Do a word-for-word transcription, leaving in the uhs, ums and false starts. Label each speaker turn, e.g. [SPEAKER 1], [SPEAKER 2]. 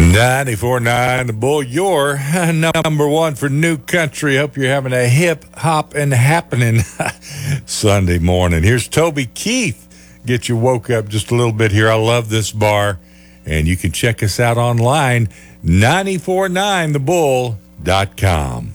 [SPEAKER 1] ninety-four point nine The Bull, your number one for new country. Hope you're having a hip, hop, and happening Sunday morning. Here's Toby Keith. Get you woke up just a little bit here. I love this bar. And you can check us out online, nine four nine the bull dot com.